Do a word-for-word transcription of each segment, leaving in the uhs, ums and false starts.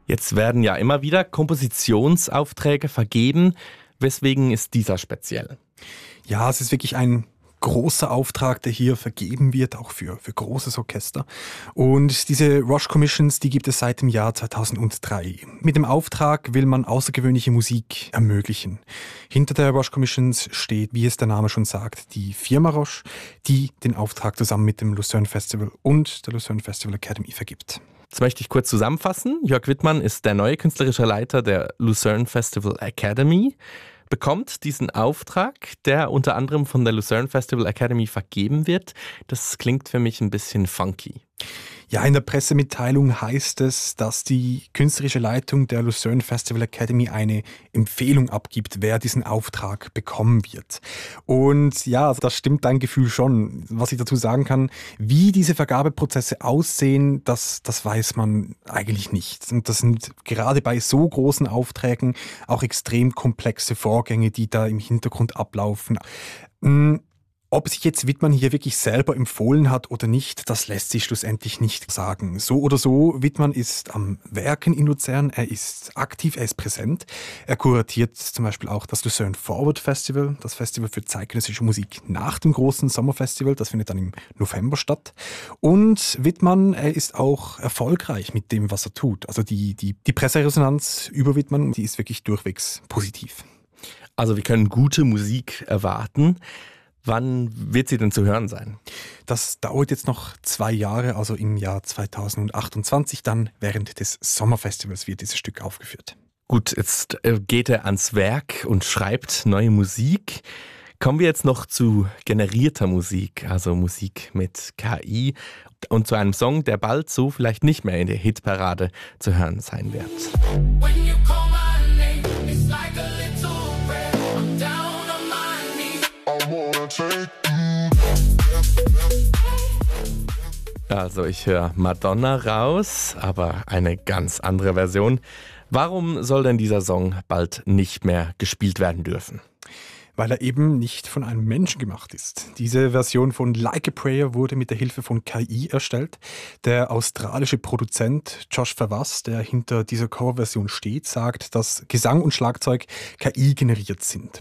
Jetzt werden ja immer wieder Kompositionsaufträge vergeben. Weswegen ist dieser speziell? Ja, es ist wirklich ein großer Auftrag, der hier vergeben wird, auch für, für großes Orchester. Und diese Roche Commissions, die gibt es seit dem Jahr zweitausenddrei. Mit dem Auftrag will man außergewöhnliche Musik ermöglichen. Hinter der Roche Commissions steht, wie es der Name schon sagt, die Firma Roche, die den Auftrag zusammen mit dem Lucerne Festival und der Lucerne Festival Academy vergibt. Das möchte ich kurz zusammenfassen. Jörg Wittmann ist der neue künstlerische Leiter der Lucerne Festival Academy, bekommt diesen Auftrag, der unter anderem von der Lucerne Festival Academy vergeben wird. Das klingt für mich ein bisschen funky. Ja, in der Pressemitteilung heißt es, dass die künstlerische Leitung der Lucerne Festival Academy eine Empfehlung abgibt, wer diesen Auftrag bekommen wird. Und ja, das stimmt dein Gefühl schon. Was ich dazu sagen kann, wie diese Vergabeprozesse aussehen, das, das weiß man eigentlich nicht. Und das sind gerade bei so großen Aufträgen auch extrem komplexe Vorgänge, die da im Hintergrund ablaufen. Ob sich jetzt Wittmann hier wirklich selber empfohlen hat oder nicht, das lässt sich schlussendlich nicht sagen. So oder so, Wittmann ist am Werken in Luzern, er ist aktiv, er ist präsent. Er kuratiert zum Beispiel auch das Lucerne Forward Festival, das Festival für zeitgenössische Musik nach dem großen Sommerfestival, das findet dann im November statt. Und Wittmann, er ist auch erfolgreich mit dem, was er tut. Also die, die, die Presseresonanz über Wittmann, die ist wirklich durchwegs positiv. Also wir können gute Musik erwarten. Wann wird sie denn zu hören sein? Das dauert jetzt noch zwei Jahre, also im Jahr zweitausendachtundzwanzig, dann während des Sommerfestivals wird dieses Stück aufgeführt. Gut, jetzt geht er ans Werk und schreibt neue Musik. Kommen wir jetzt noch zu generierter Musik, also Musik mit K I und zu einem Song, der bald so vielleicht nicht mehr in der Hitparade zu hören sein wird. Also ich höre Madonna raus, aber eine ganz andere Version. Warum soll denn dieser Song bald nicht mehr gespielt werden dürfen? Weil er eben nicht von einem Menschen gemacht ist. Diese Version von Like a Prayer wurde mit der Hilfe von K I erstellt. Der australische Produzent Josh Favass, der hinter dieser Coverversion steht, sagt, dass Gesang und Schlagzeug K I generiert sind.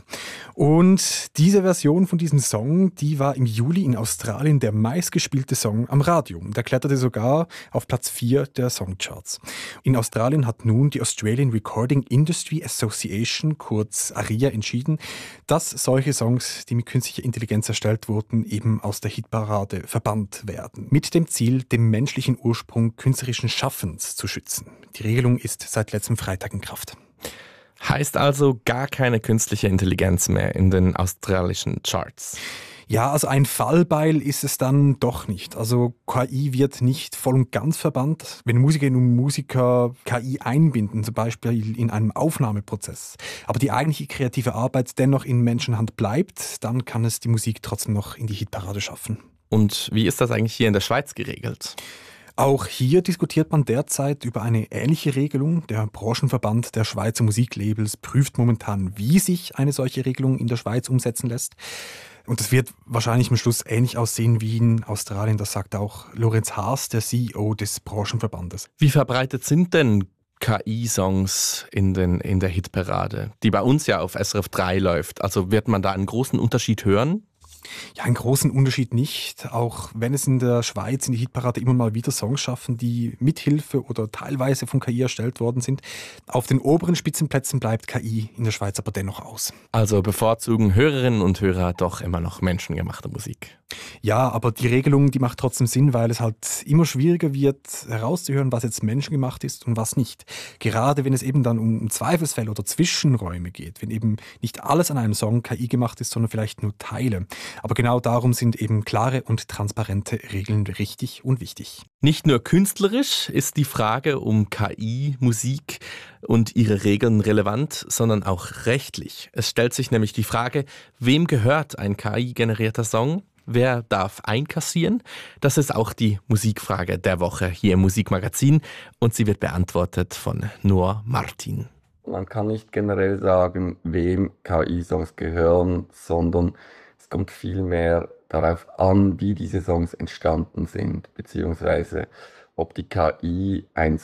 Und diese Version von diesem Song, die war im Juli in Australien der meistgespielte Song am Radio. Der kletterte sogar auf Platz vier der Songcharts. In Australien hat nun die Australian Recording Industry Association, kurz A R I A, entschieden, dass solche Songs, die mit künstlicher Intelligenz erstellt wurden, eben aus der Hitparade verbannt werden. Mit dem Ziel, den menschlichen Ursprung künstlerischen Schaffens zu schützen. Die Regelung ist seit letztem Freitag in Kraft. Heißt also gar keine künstliche Intelligenz mehr in den australischen Charts? Ja, also ein Fallbeil ist es dann doch nicht. Also K I wird nicht voll und ganz verbannt. Wenn Musikerinnen und Musiker K I einbinden, zum Beispiel in einem Aufnahmeprozess, aber die eigentliche kreative Arbeit dennoch in Menschenhand bleibt, dann kann es die Musik trotzdem noch in die Hitparade schaffen. Und wie ist das eigentlich hier in der Schweiz geregelt? Auch hier diskutiert man derzeit über eine ähnliche Regelung. Der Branchenverband der Schweizer Musiklabels prüft momentan, wie sich eine solche Regelung in der Schweiz umsetzen lässt. Und das wird wahrscheinlich am Schluss ähnlich aussehen wie in Australien. Das sagt auch Lorenz Haas, der C E O des Branchenverbandes. Wie verbreitet sind denn K I-Songs in, den, in der Hitparade, die bei uns ja auf S R F drei läuft? Also wird man da einen großen Unterschied hören? Ja, einen großen Unterschied nicht, auch wenn es in der Schweiz in die Hitparade immer mal wieder Songs schaffen, die mithilfe oder teilweise von K I erstellt worden sind. Auf den oberen Spitzenplätzen bleibt K I in der Schweiz aber dennoch aus. Also bevorzugen Hörerinnen und Hörer doch immer noch menschengemachte Musik. Ja, aber die Regelung, die macht trotzdem Sinn, weil es halt immer schwieriger wird, herauszuhören, was jetzt menschengemacht ist und was nicht. Gerade wenn es eben dann um Zweifelsfälle oder Zwischenräume geht, wenn eben nicht alles an einem Song K I gemacht ist, sondern vielleicht nur Teile. Aber genau darum sind eben klare und transparente Regeln richtig und wichtig. Nicht nur künstlerisch ist die Frage um K I-Musik und ihre Regeln relevant, sondern auch rechtlich. Es stellt sich nämlich die Frage, wem gehört ein K I-generierter Song? Wer darf einkassieren? Das ist auch die Musikfrage der Woche hier im Musikmagazin und sie wird beantwortet von Noah Martin. Man kann nicht generell sagen, wem K I-Songs gehören, sondern es kommt vielmehr darauf an, wie diese Songs entstanden sind, beziehungsweise ob die K I einen Song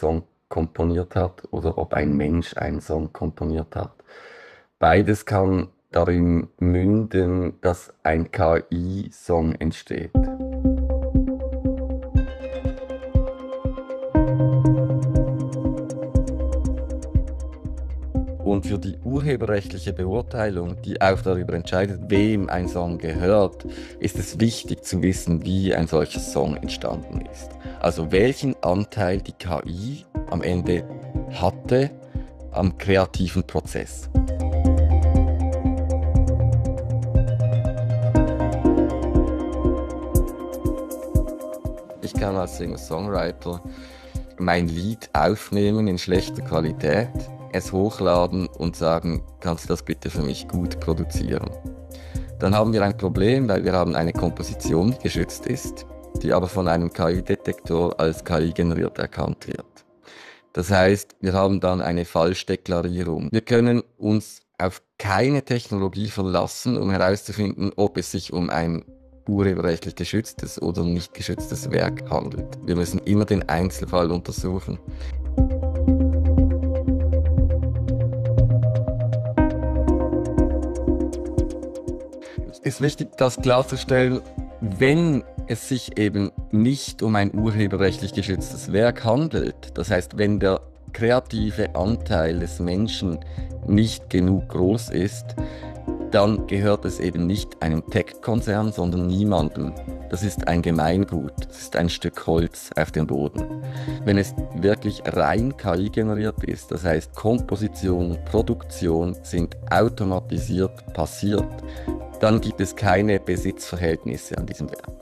komponiert hat oder ob ein Mensch einen Song komponiert hat. Beides kann darin münden, dass ein K I-Song entsteht. Und für die urheberrechtliche Beurteilung, die auch darüber entscheidet, wem ein Song gehört, ist es wichtig zu wissen, wie ein solcher Song entstanden ist. Also welchen Anteil die K I am Ende hatte am kreativen Prozess. Ich kann als Singer-Songwriter mein Lied aufnehmen in schlechter Qualität, es hochladen und sagen, kannst du das bitte für mich gut produzieren? Dann haben wir ein Problem, weil wir haben eine Komposition, die geschützt ist, die aber von einem K I-Detektor als K I generiert erkannt wird. Das heißt, wir haben dann eine Falschdeklarierung. Wir können uns auf keine Technologie verlassen, um herauszufinden, ob es sich um ein urheberrechtlich geschütztes oder nicht geschütztes Werk handelt. Wir müssen immer den Einzelfall untersuchen. Es ist wichtig, das klarzustellen, wenn es sich eben nicht um ein urheberrechtlich geschütztes Werk handelt, das heißt, wenn der kreative Anteil des Menschen nicht genug groß ist, dann gehört es eben nicht einem Tech-Konzern, sondern niemandem. Das ist ein Gemeingut, das ist ein Stück Holz auf dem Boden. Wenn es wirklich rein K I generiert ist, das heißt Komposition und Produktion sind automatisiert passiert, dann gibt es keine Besitzverhältnisse an diesem Werk.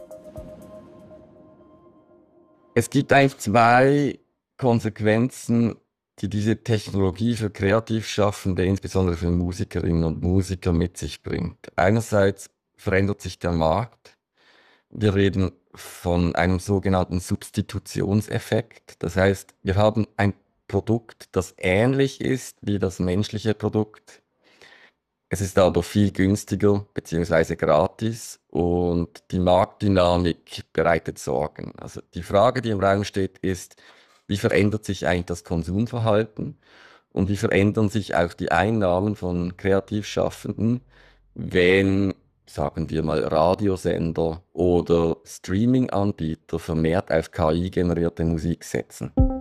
Es gibt eigentlich zwei Konsequenzen, die diese Technologie für Kreativschaffende, insbesondere für Musikerinnen und Musiker, mit sich bringt. Einerseits verändert sich der Markt. Wir reden von einem sogenannten Substitutionseffekt. Das heißt, wir haben ein Produkt, das ähnlich ist wie das menschliche Produkt. Es ist aber viel günstiger bzw. gratis und die Marktdynamik bereitet Sorgen. Also die Frage, die im Raum steht, ist, wie verändert sich eigentlich das Konsumverhalten und wie verändern sich auch die Einnahmen von Kreativschaffenden, wenn, sagen wir mal, Radiosender oder Streaming-Anbieter vermehrt auf K I-generierte Musik setzen?